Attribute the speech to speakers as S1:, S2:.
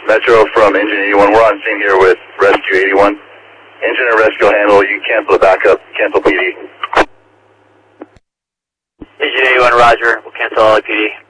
S1: Metro from Engine 81. We're on scene here with Rescue 81. Engine and rescue handle, you can cancel the backup, cancel PD.
S2: Engine 81, roger. We'll cancel all PD.